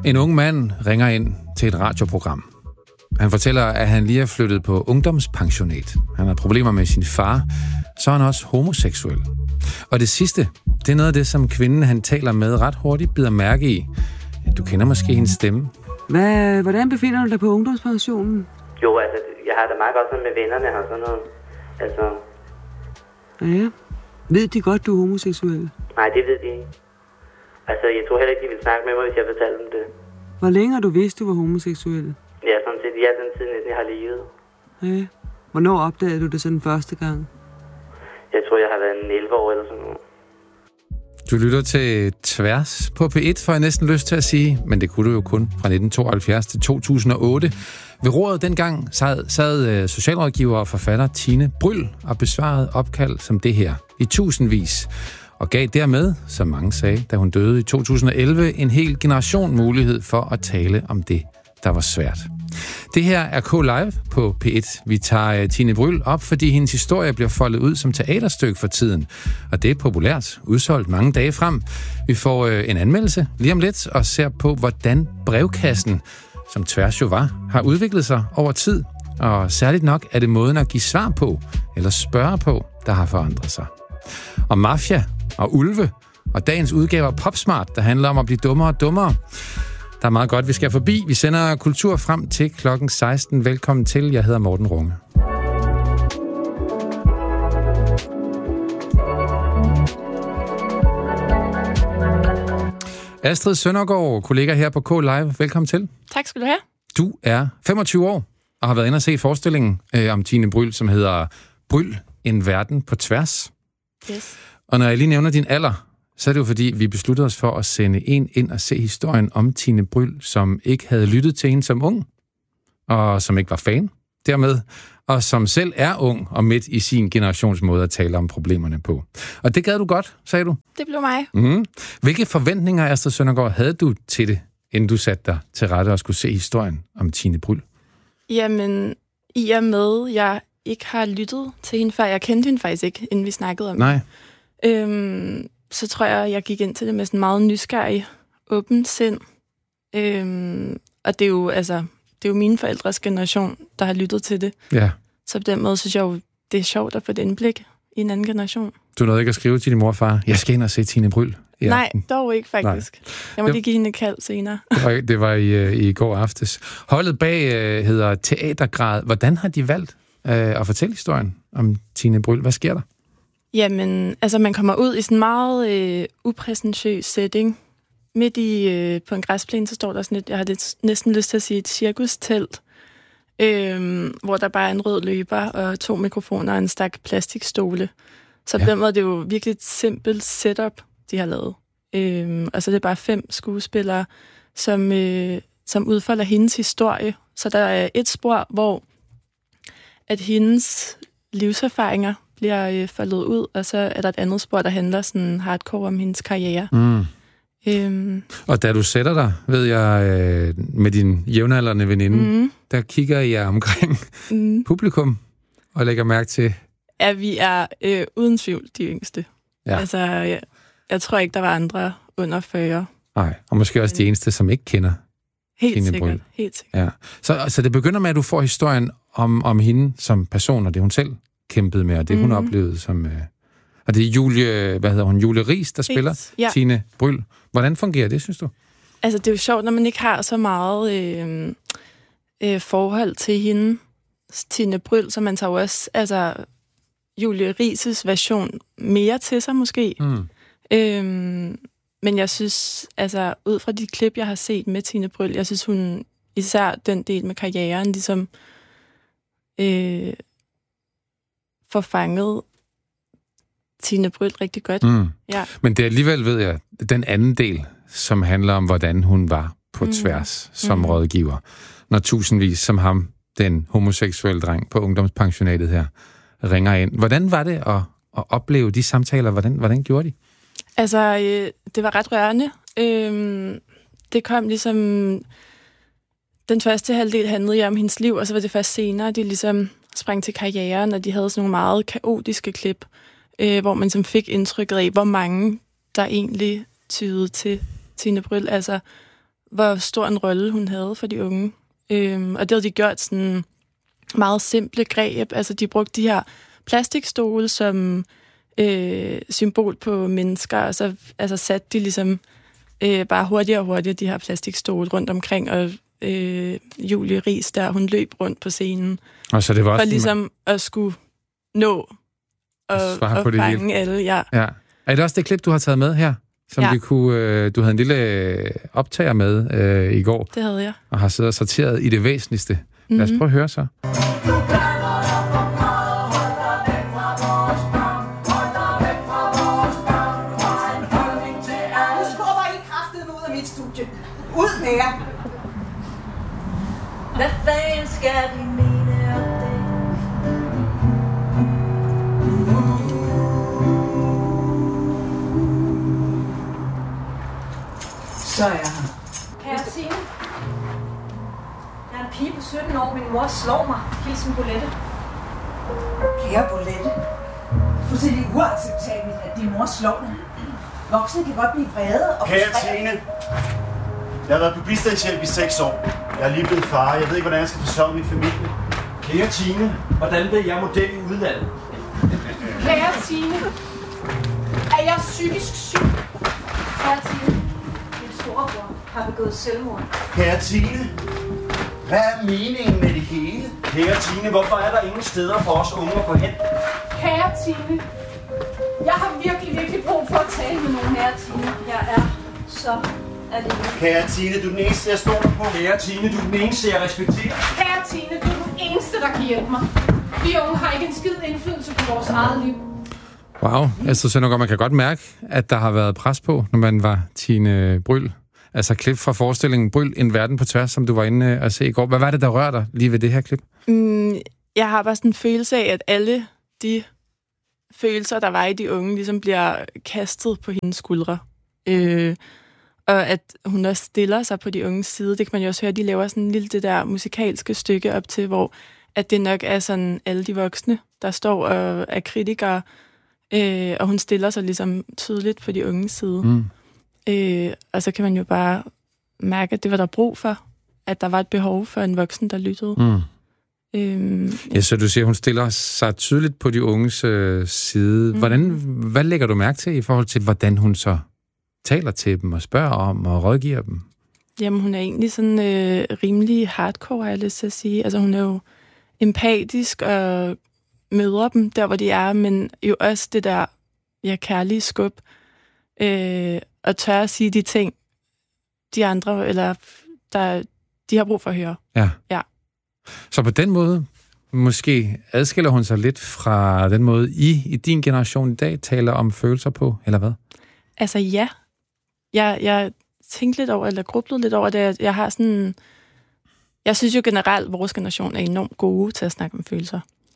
En ung mand ringer ind til et radioprogram. Han fortæller, at han lige er flyttet på ungdomspensionat. Han har problemer med sin far, så er han også homoseksuel. Og det sidste, det er noget af det, som kvinden, han taler med, ret hurtigt bider mærke i. Du kender måske hendes stemme. Hvordan befinder du dig på ungdomspensionen? Jo, altså, jeg har det meget godt sådan med vennerne og sådan noget. Altså... Ja. Ved de godt, du er homoseksuel? Nej, det ved de ikke. Altså, jeg tror heller ikke, de ville snakke med mig, hvis jeg fortalte dem det. Hvor længe har du vidst, du var homoseksuel? Ja, sådan set. Ja, den tid, jeg har levet. Ja. Hvornår opdagede du det sådan første gang? Jeg tror, jeg har været 11 år eller sådan noget. Du lytter til Tværs på P1, får jeg næsten lyst til at sige, men det kunne du jo kun fra 1972 til 2008. Ved roret dengang sad socialrådgiver og forfatter Tine Bryld og besvarede opkald som det her i tusindvis, og gav dermed, som mange sagde, da hun døde i 2011, en hel generation mulighed for at tale om det, der var svært. Det her er K-Live på P1. Vi tager Tine Bryld op, fordi hendes historie bliver foldet ud som teaterstykke for tiden. Og det er populært, udsolgt mange dage frem. Vi får en anmeldelse lige om lidt og ser på, hvordan brevkassen, som Tværs jo var, har udviklet sig over tid. Og særligt nok er det måden at give svar på, eller spørge på, der har forandret sig. Og mafia og ulve og dagens udgave af Popsmart, der handler om at blive dummere og dummere. Der er meget godt, vi skal forbi. Vi sender kultur frem til klokken 16. Velkommen til. Jeg hedder Morten Runge. Astrid Søndergaard, kollega her på K-Live. Velkommen til. Tak skal du have. Du er 25 år og har været inde og se forestillingen om Tine Bryld, som hedder Bryld, en verden på tværs. Yes. Og når jeg lige nævner din alder, så er det jo fordi, vi besluttede os for at sende en ind og se historien om Tine Bryld, som ikke havde lyttet til hende som ung, og som ikke var fan dermed, og som selv er ung og midt i sin generations måde at tale om problemerne på. Og det gad du godt, sagde du? Det blev mig. Mm. Hvilke forventninger, Astrid Søndergaard, havde du til det, inden du satte dig til rette og skulle se historien om Tine Bryld? Jamen, i og med, jeg ikke har lyttet til hende før, jeg kendte hende faktisk ikke, inden vi snakkede om Nej. så tror jeg gik ind til det med sådan meget nysgerrig, åbent sind. Og det er jo mine forældres generation, der har lyttet til det. Ja. Så på den måde synes jeg jo, det er sjovt at få et indblik i en anden generation. Du nåede ikke at skrive til din mor og far, jeg skal ind og se Tine Bryld. Ja. Nej, dog ikke faktisk. Nej. Jeg må lige give hende et kald senere. Det var i går aftes. Holdet bag hedder Teatergrad. Hvordan har de valgt at fortælle historien om Tine Bryld? Hvad sker der? Jamen, altså man kommer ud i sådan en meget upræsentøs setting. Midt på en græsplæne, så står der sådan et, jeg har næsten lyst til at sige, et cirkustelt, hvor der bare er en rød løber og 2 mikrofoner og en stak plastikstole. Så på den måde, det er jo virkelig et simpelt setup, de har lavet. Altså det er bare 5 skuespillere, som udfolder hendes historie. Så der er et spor, hvor at hendes livserfaringer bliver foldet ud, og så er der et andet spor, der handler sådan hardcore om hendes karriere. Mm. Og da du sætter dig, ved jeg, med din jævnaldrende veninde, der kigger jeg omkring publikum og lægger mærke til... Ja, vi er uden tvivl de yngste. Ja. Altså, jeg tror ikke, der var andre under 40. Nej, og måske også de eneste, som ikke kender Tine Bryld. Helt sikkert. Ja. Så det begynder med, at du får historien om hende som person, og det hun selv kæmpede med, og det hun oplevede som... Og det er Julie Riis, der spiller Tine Bryld. Hvordan fungerer det, synes du? Altså, det er jo sjovt, når man ikke har så meget forhold til hende, Tine Bryld, så man tager jo også Julie Riis' version mere til sig, måske. Men jeg synes, ud fra de klip, jeg har set med Tine Bryld, jeg synes, hun især den del med karrieren, ligesom får fanget Tine Bryld rigtig godt. Ja. Men det er alligevel, ved jeg, den anden del, som handler om, hvordan hun var på tværs som rådgiver. Når tusindvis som ham, den homoseksuelle dreng på ungdomspensionatet her, ringer ind. Hvordan var det at opleve de samtaler? Hvordan gjorde de? Altså, det var ret rørende. Det kom ligesom... Den første halvdel handlede jo om hendes liv, og så var det først senere, de ligesom sprang til karrieren, og de havde sådan nogle meget kaotiske klip, hvor man som fik indtrykket af, hvor mange der egentlig tyede til Tine Bryld. Altså, hvor stor en rolle hun havde for de unge. Og det havde de gjort sådan meget simple greb. Altså, de brugte de her plastikstole som symbol på mennesker, og så altså, satte de ligesom bare hurtigere og hurtigere de her plastikstole rundt omkring, og Julie Riis der, hun løb rundt på scenen. Og så det var også for ligesom at skulle nå og fange alle. Ja. Er det også det klip, du har taget med her? Som vi kunne, du havde en lille optager med i går. Det havde jeg. Og har siddet og sorteret i det væsentligste. Lad os prøve at høre så. Ud med jer! Hvad fanden skal vi mene om det? Så er jeg her. Kære Signe. Jeg er en pige på 17 år. Min mor slår mig. Hilsen Bolette. Kære Bolette. Fuldstændig uacceptabelt, at din mor slår dig. Voksne kan godt blive vrede og frustreret. Kære Signe. Jeg har været på bistandshjælp i 6 år. Jeg er lige blevet far. Jeg ved ikke, hvordan jeg skal forsørge min familie. Kære Tine, hvordan blev jeg model i udlandet? Kære Tine, er jeg psykisk syg? Kære Tine, min storebror har begået selvmord. Kære Tine, hvad er meningen med det hele? Kære Tine, hvorfor er der ingen steder for os unge at gå hen? Kære Tine, jeg har virkelig brug for at tale med nogen her, Tine. Jeg er så alene. Kære Tine, du er den eneste, jeg stoler på. Kære Tine, du er den eneste, jeg respekterer. Kære Tine, du er den eneste, der kan hjælpe mig. Vi unge har ikke en skid indflydelse på vores eget liv. Wow, altså så man kan godt mærke, at der har været pres på, når man var Tine Bryld. Altså klip fra forestillingen Bryld, en verden på tværs, som du var inde at se i går. Hvad var det, der rørte dig lige ved det her klip? Jeg har bare sådan en følelse af, at alle de følelser, der var i de unge, ligesom bliver kastet på hendes skuldre. Og at hun også stiller sig på de unges side. Det kan man jo også høre, de laver sådan en lille det der musikalske stykke op til, hvor at det nok er sådan alle de voksne, der står og er kritikere, og hun stiller sig ligesom tydeligt på de unges side. Og så kan man jo bare mærke, at det var der brug for, at der var et behov for en voksen, der lyttede. Ja, så du siger, hun stiller sig tydeligt på de unges side. Hvad lægger du mærke til i forhold til, hvordan hun så taler til dem og spørger om og rådgiver dem? Jamen, hun er egentlig sådan rimelig hardcore, har jeg lyst til at sige. Altså, hun er jo empatisk og møder dem der, hvor de er, men jo også det der kærlige skub og tør at sige de ting, de andre, eller de har brug for at høre. Ja. Så på den måde, måske adskiller hun sig lidt fra den måde, I din generation i dag taler om følelser på, eller hvad? Altså ja. Jeg tænkte lidt over, eller grublede lidt over det, jeg har sådan... Jeg synes jo generelt, at vores generation er enormt gode til at snakke om følelser.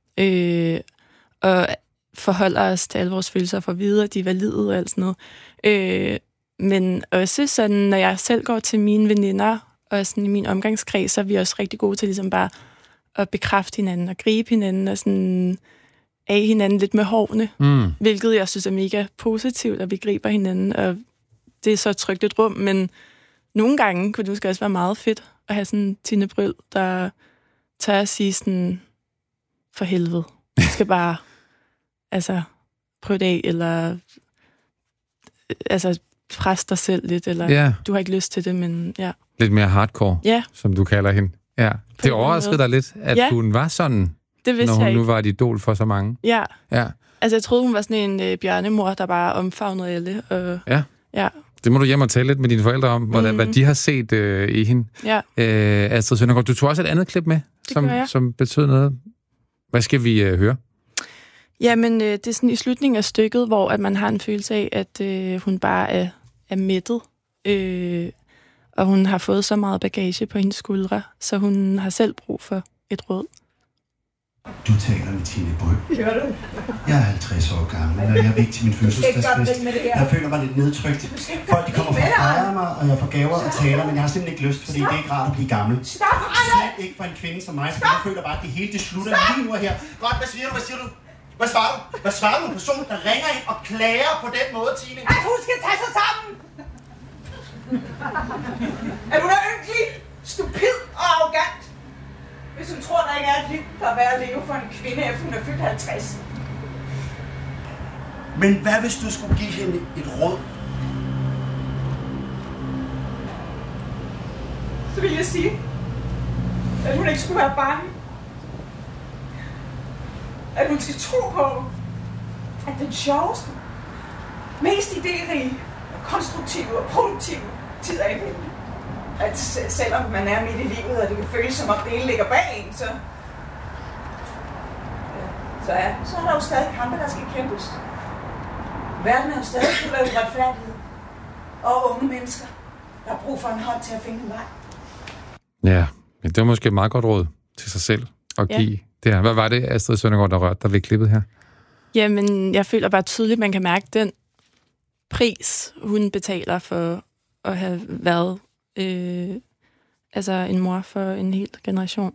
Og forholder os til alle vores følelser for videre, de er valide og alt sådan noget. Men også sådan, når jeg selv går til mine veninder, og sådan i min omgangskreds, så er vi også rigtig gode til ligesom bare at bekræfte hinanden og gribe hinanden og sådan af hinanden lidt med hårene. Hvilket jeg synes er mega positivt, at vi griber hinanden, og det er så trygt et rum, men nogle gange kunne det måske også være meget fedt at have sådan Tine Bryld, der tør at sige sådan, for helvede, du skal bare prøve det af, eller presse dig selv lidt, eller du har ikke lyst til det, men ja. Lidt mere hardcore, som du kalder hende. Ja. Det overraskede dig lidt, at hun var sådan, når hun nu var et idol for så mange. Ja. Altså, jeg troede, hun var sådan en bjørnemor, der bare omfavnede alle. Og, ja. Det må du hjem og tale lidt med dine forældre om, hvad de har set i hende. Ja. Astrid Søndergaard, du tog også et andet klip med, som betød noget. Hvad skal vi høre? Jamen, det er sådan i slutningen af stykket, hvor at man har en følelse af, at hun bare er mættet. Og hun har fået så meget bagage på hendes skuldre, så hun har selv brug for et råd. Du taler med Tine Bryld. Jeg er 50 år gammel, og jeg er væk til min fødselsdagsfest. Jeg føler mig lidt nedtrykt. Folk de kommer for at fejre mig, og jeg får gaver og taler, men jeg har simpelthen ikke lyst, fordi det er ikke rart at blive gammel. Slet ikke for en kvinde som mig, så jeg føler bare, at det hele det slutter lige nu og her. Godt, hvad siger du? Hvad svarer du? Hvad svarer du en person, der ringer ind og klager på den måde, Tine? At hun skal tage sig sammen! At hun er ynkelig, stupid og arrogant. Hvis hun tror, der ikke er et liv, der er værd at leve for en kvinde, efter hun er fyldt 50. Men hvad hvis du skulle give hende et råd? Så vil jeg sige, at hun ikke skulle være bange. At hun skal tro på, at den sjoveste, mest idérige, konstruktive og produktive tid er imellem. At selvom man er midt i livet, og det kan føles som om det hele ligger bag en, så er der jo stadig kampe, der skal kæmpes. Verden er jo stadig fuld af uretfærdighed. Og unge mennesker, der har brug for en hånd til at finde en vej. Ja, men det var måske et meget godt råd til sig selv at give det her. Hvad var det, Astrid Søndergaard, der rørte dig ved klippet her? Jamen, jeg føler bare tydeligt, man kan mærke den pris, hun betaler for at have været en mor for en hel generation.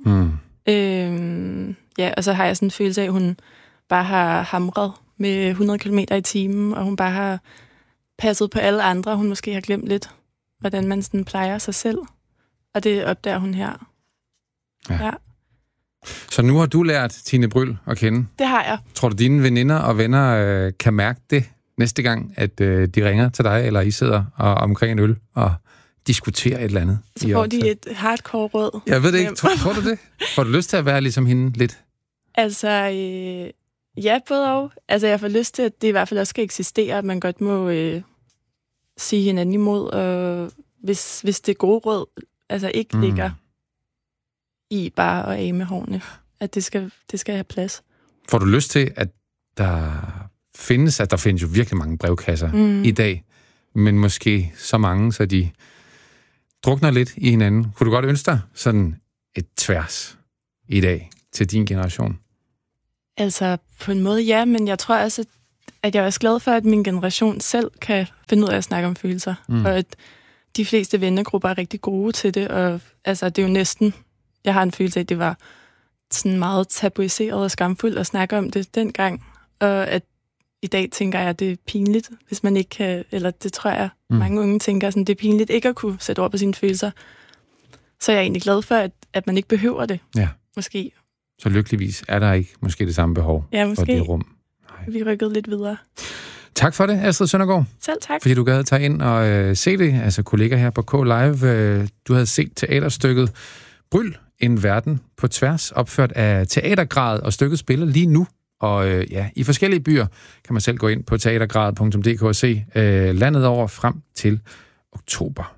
Og så har jeg sådan en følelse af, at hun bare har hamret med 100 km i timen, og hun bare har passet på alle andre. Hun måske har glemt lidt, hvordan man sådan plejer sig selv. Og det opdager hun her. Ja. Så nu har du lært Tine Bryld at kende? Det har jeg. Tror du, dine veninder og venner kan mærke det næste gang, at de ringer til dig, eller I sidder omkring en øl og diskuterer et eller andet? Så får de et hardcore råd. Jeg ved det ikke. Tror du det? Får du lyst til at være ligesom hende lidt? Altså, ja, både og. Altså, jeg får lyst til, at det i hvert fald også skal eksistere, at man godt må sige hinanden imod, og hvis det gode råd altså ikke ligger i bare at af med hårene, at det skal have plads. Får du lyst til, at der findes jo virkelig mange brevkasser i dag, men måske så mange, så de drukner lidt i hinanden. Kunne du godt ønske dig sådan et tværs i dag til din generation? Altså, på en måde ja, men jeg tror også, at jeg er også glad for, at min generation selv kan finde ud af at snakke om følelser, og at de fleste vennegrupper er rigtig gode til det, og altså, det er jo næsten, jeg har en følelse af, at det var sådan meget tabuiseret og skamfuldt at snakke om det dengang, og at i dag tænker jeg, at det er pinligt, hvis man ikke kan, eller det tror jeg, mange unge tænker, sådan, det er pinligt ikke at kunne sætte ord på sine følelser. Så jeg er egentlig glad for, at man ikke behøver det, måske. Så lykkeligvis er der ikke måske det samme behov for det rum. Nej. Vi rykkede lidt videre. Tak for det, Astrid Søndergaard. Selv tak. Fordi du gad tage ind og se det, altså kollega her på K-Live. Du havde set teaterstykket Bryld, en verden på tværs, opført af Teatergrad, og stykket spiller lige nu. Og i forskellige byer kan man selv gå ind på teatergrad.dk og se landet over frem til oktober.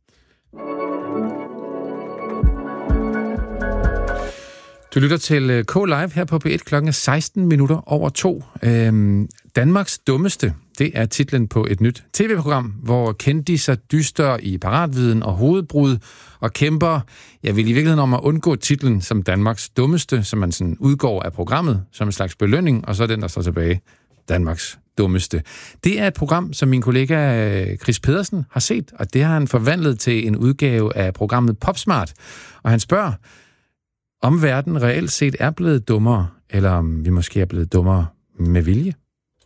Du lytter til K-Live her på P1 klokken 2:16. Danmarks dummeste, det er titlen på et nyt tv-program, hvor kendiser dyster i paratviden og hovedbrud og kæmper, jeg vil i virkeligheden om at undgå titlen som Danmarks dummeste, så man sådan udgår af programmet som en slags belønning, og så er den, der står tilbage, Danmarks dummeste. Det er et program, som min kollega Chris Pedersen har set, og det har han forvandlet til en udgave af programmet Popsmart. Og han spørger, om verden reelt set er blevet dummere, eller om vi måske er blevet dummere med vilje.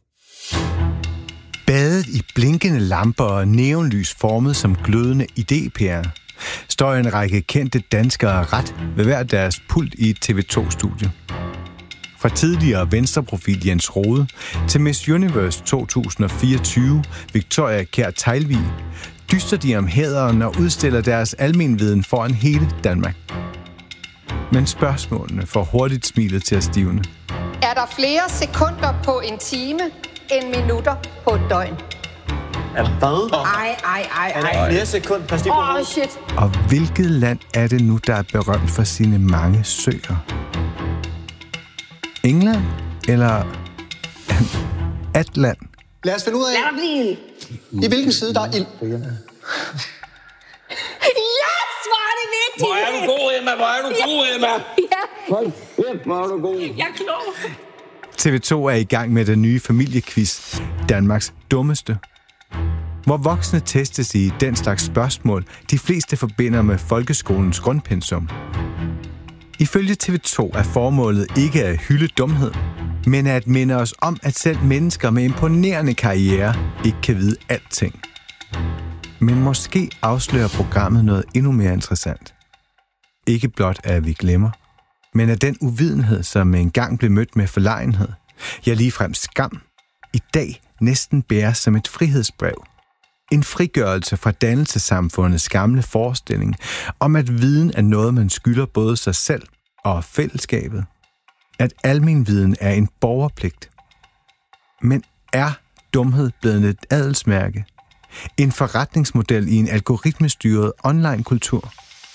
Badet i blinkende lamper og neonlys formet som glødende idépærer, står en række kendte danskere ret ved hver deres pult i et TV2-studie. Fra tidligere venstreprofil Jens Rode til Miss Universe 2024 Victoria Kjær Teglvig, dyster de om hæderen og udstiller deres almenviden foran hele Danmark. Men spørgsmålene får hurtigt smilet til at stivne. Er der flere sekunder på en time end minutter på et døgn? Hvad? Ej. Er der flere sekunder per stik på hovedet? Shit. Og hvilket land er det nu, der er berømt for sine mange søer? England eller Atlant? Lad os finde ud af, i hvilken side der er ild. Hvor er du god, Emma? Ja. Hvor er du god. Jeg er klog. TV2 er i gang med den nye familiequiz, Danmarks dummeste. Hvor voksne testes i den slags spørgsmål, de fleste forbinder med folkeskolens grundpensum. Ifølge TV2 er formålet ikke at hylde dumhed, men at minde os om, at selv mennesker med imponerende karriere ikke kan vide alting. Men måske afslører programmet noget endnu mere interessant. Ikke blot at vi glemmer, men at den uvidenhed, som engang blev mødt med forlegenhed, ja ligefrem skam, i dag næsten bæres som et frihedsbrev. En frigørelse fra dannelsessamfundets gamle forestilling om, at viden er noget, man skylder både sig selv og fællesskabet. At almenviden er en borgerpligt. Men er dumhed blevet et adelsmærke? En forretningsmodel i en algoritmestyret online-kultur?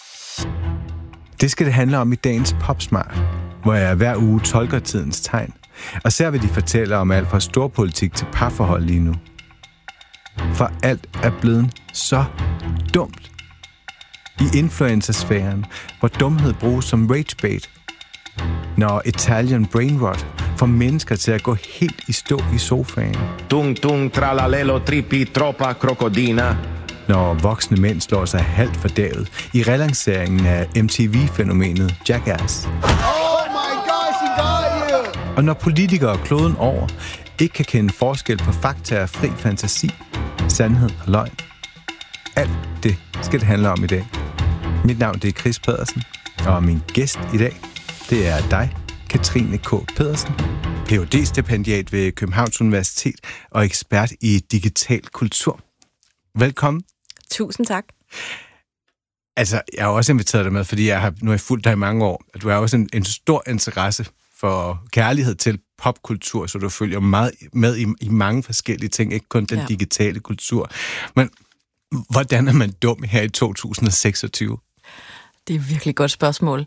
Det skal det handle om i dagens Popsmart, hvor jeg hver uge tolker tidens tegn, og ser, hvad de fortæller om alt fra storpolitik til parforhold lige nu. For alt er blevet så dumt. I influencersfæren, hvor dumhed bruges som ragebait, når Italian brainrot får mennesker til at gå helt i stå i sofaen. Tung tung tralalelo tripi troppa crocodina. Når voksne mænd slår sig halvt fordavet i relanceringen af MTV-fænomenet Jackass. Oh my gosh, he got you! Og når politikere kloden over ikke kan kende forskel på fakta og fri fantasi, sandhed og løgn. Alt det skal det handle om i dag. Mit navn det er Chris Pedersen, og min gæst i dag, det er dig, Katrine K. Pedersen, Ph.D.-stipendiat ved Københavns Universitet og ekspert i digital kultur. Velkommen. Tusind tak. Altså, jeg har også inviteret dig med, fordi nu har jeg fulgt dig i mange år. Du har også en stor interesse for kærlighed til popkultur, så du følger meget med i mange forskellige ting, ikke kun den digitale kultur. Men hvordan er man dum her i 2026? Det er et virkelig godt spørgsmål.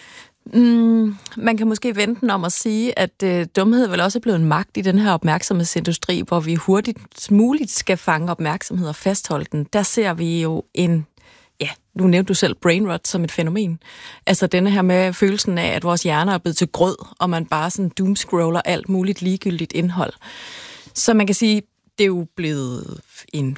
Man kan måske vente den om at sige, at dumhed vel også er blevet en magt i den her opmærksomhedsindustri, hvor vi hurtigt muligt skal fange opmærksomhed og fastholde den. Der ser vi jo nu nævnte du selv brainrot som et fænomen. Altså denne her med følelsen af, at vores hjerner er blevet til grød, og man bare sådan doomscroller alt muligt ligegyldigt indhold. Så man kan sige, det er jo blevet en